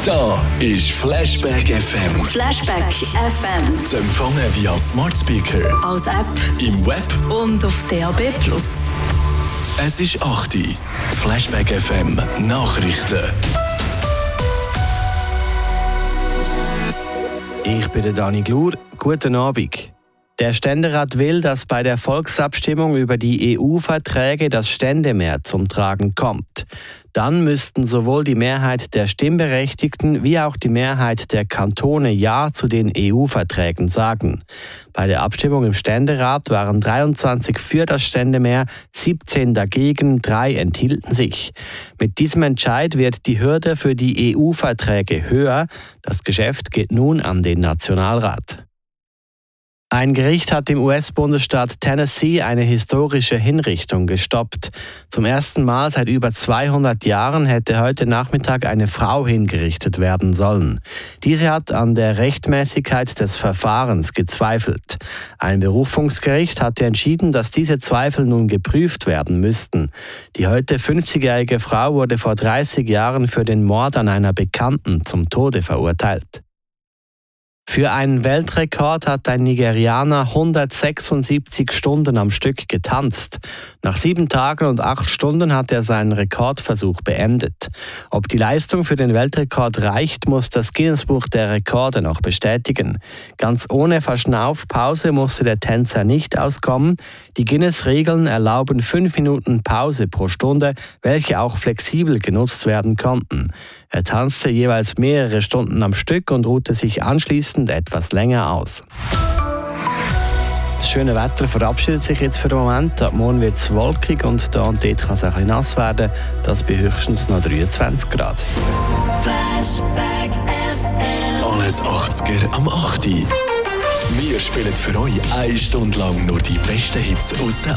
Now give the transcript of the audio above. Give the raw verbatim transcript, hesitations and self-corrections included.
Da ist Flashback F M. Flashback F M. Zu empfangen via Smart Speaker, als App im Web und auf D A B plus. Es ist acht Uhr. Flashback F M Nachrichten. Ich bin der Dani Glur. Guten Abend. Der Ständerat will, dass bei der Volksabstimmung über die E U-Verträge das Ständemehr zum Tragen kommt. Dann müssten sowohl die Mehrheit der Stimmberechtigten wie auch die Mehrheit der Kantone Ja zu den E U-Verträgen sagen. Bei der Abstimmung im Ständerat waren dreiundzwanzig für das Ständemehr, siebzehn dagegen, drei enthielten sich. Mit diesem Entscheid wird die Hürde für die E U-Verträge höher. Das Geschäft geht nun an den Nationalrat. Ein Gericht hat im U S-Bundesstaat Tennessee eine historische Hinrichtung gestoppt. Zum ersten Mal seit über zweihundert Jahren hätte heute Nachmittag eine Frau hingerichtet werden sollen. Diese hat an der Rechtmäßigkeit des Verfahrens gezweifelt. Ein Berufungsgericht hatte entschieden, dass diese Zweifel nun geprüft werden müssten. Die heute fünfzigjährige Frau wurde vor dreißig Jahren für den Mord an einer Bekannten zum Tode verurteilt. Für einen Weltrekord hat ein Nigerianer hundertsechsundsiebzig Stunden am Stück getanzt. Nach sieben Tagen und acht Stunden hat er seinen Rekordversuch beendet. Ob die Leistung für den Weltrekord reicht, muss das Guinness-Buch der Rekorde noch bestätigen. Ganz ohne Verschnaufpause musste der Tänzer nicht auskommen. Die Guinness-Regeln erlauben fünf Minuten Pause pro Stunde, welche auch flexibel genutzt werden konnten. Er tanzte jeweils mehrere Stunden am Stück und ruhte sich anschließend etwas länger aus. Das schöne Wetter verabschiedet sich jetzt für den Moment. Ab morgen wird es wolkig und da und dort kann es ein bisschen nass werden. Das bei höchstens noch dreiundzwanzig Grad. Flashback F M. Alles achtziger am acht Uhr. Wir spielen für euch eine Stunde lang nur die besten Hits aus den